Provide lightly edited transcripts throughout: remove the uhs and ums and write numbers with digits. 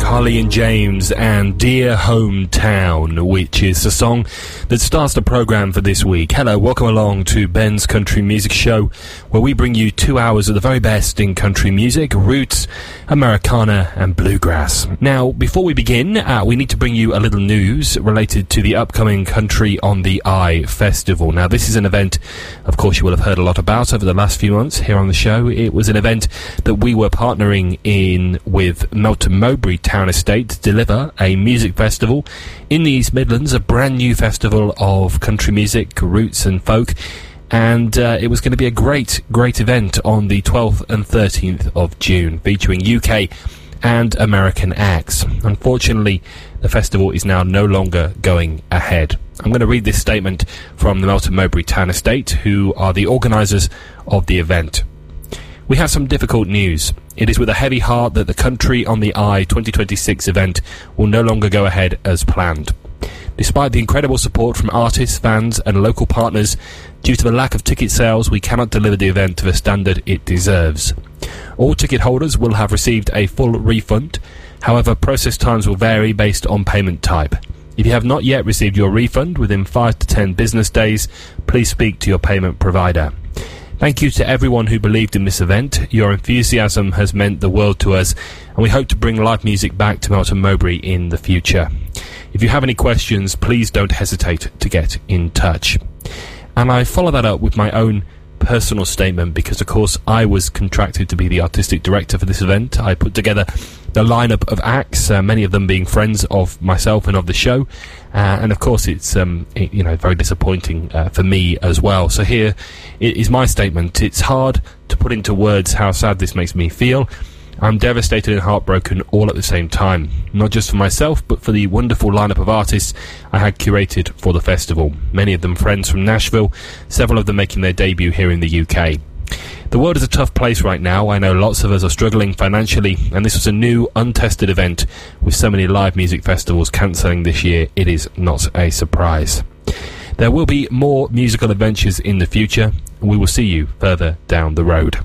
Carly and James and Dear Hometown, which is the song that starts the programme for this week. Hello, welcome along to Ben's Country Music Show, where we bring you 2 hours of the very best in country music, roots, Americana and bluegrass. Now, before we begin, we need to bring you a little news related to the upcoming Country on the Eye Festival. Now, this is an event, of course, you will have heard a lot about over the last few months here on the show. It was an event that we were partnering in with Melton Mowbray Town Estate to deliver a music festival in the East Midlands, a brand new festival of country music, roots and folk, and it was going to be a great event on the 12th and 13th of June, featuring UK and American acts. Unfortunately, the festival is now no longer going ahead. I'm going to read this statement from the Melton Mowbray Town Estate, who are the organisers of the event. We have some difficult news. It is with a heavy heart that the Country on the Eye 2026 event will no longer go ahead as planned. Despite the incredible support from artists, fans and local partners, due to the lack of ticket sales, we cannot deliver the event to the standard it deserves. All ticket holders will have received a full refund. However, process times will vary based on payment type. If you have not yet received your refund within 5 to 10 business days, please speak to your payment provider. Thank you to everyone who believed in this event. Your enthusiasm has meant the world to us, and we hope to bring live music back to Melton Mowbray in the future. If you have any questions, please don't hesitate to get in touch. And I follow that up with my own personal statement because, of course, I was contracted to be the artistic director for this event. I put together the lineup of acts, many of them being friends of myself and of the show, and of course it's very disappointing for me as well. So here is my statement. It's hard to put into words how sad this makes me feel. I'm devastated and heartbroken all at the same time, not just for myself but for the wonderful lineup of artists I had curated for the festival, many of them friends from Nashville, several of them making their debut here in the UK. The world is a tough place right now. I know lots of us are struggling financially, and this was a new, untested event with so many live music festivals cancelling this year. It is not a surprise. There will be more musical adventures in the future. We will see you further down the road.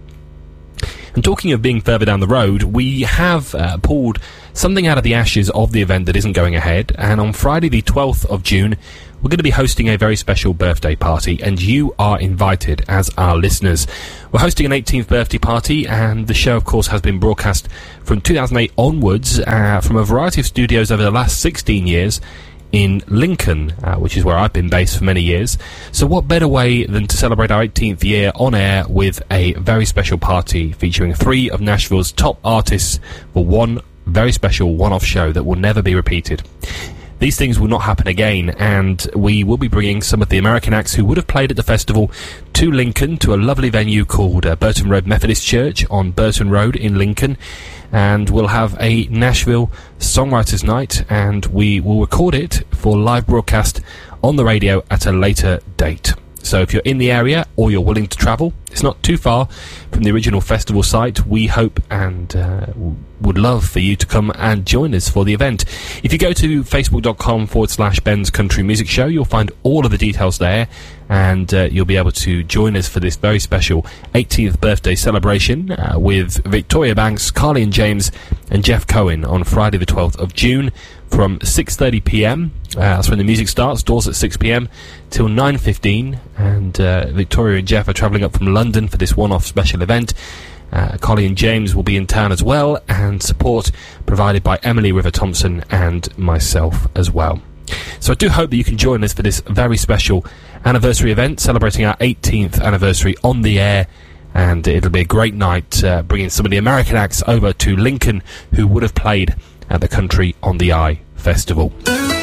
And talking of being further down the road, we have pulled something out of the ashes of the event that isn't going ahead, and on Friday the 12th of June, we're going to be hosting a very special birthday party, and you are invited as our listeners. We're hosting an 18th birthday party, and the show, of course, has been broadcast from 2008 onwards from a variety of studios over the last 16 years in Lincoln, which is where I've been based for many years. So what better way than to celebrate our 18th year on air with a very special party featuring 3 of Nashville's top artists for one very special one-off show that will never be repeated. These things will not happen again, and we will be bringing some of the American acts who would have played at the festival to Lincoln, to a lovely venue called Burton Road Methodist Church on Burton Road in Lincoln, and we'll have a Nashville Songwriters Night, and we will record it for live broadcast on the radio at a later date. So if you're in the area or you're willing to travel, it's not too far from the original festival site. We hope and would love for you to come and join us for the event. If you go to facebook.com/Ben's Country Music Show, you'll find all of the details there, and you'll be able to join us for this very special 18th birthday celebration with Victoria Banks, Carly and James and Jeff Cohen on Friday the 12th of June from 6:30 p.m. That's when the music starts, doors at 6 p.m. till 9:15, and Victoria and Jeff are travelling up from London for this one-off special event. Carly and James will be in town as well, and support provided by Emily River Thompson and myself as well. So I do hope that you can join us for this very special anniversary event, celebrating our 18th anniversary on the air, and it'll be a great night bringing some of the American acts over to Lincoln who would have played at the Country on the Eye Festival.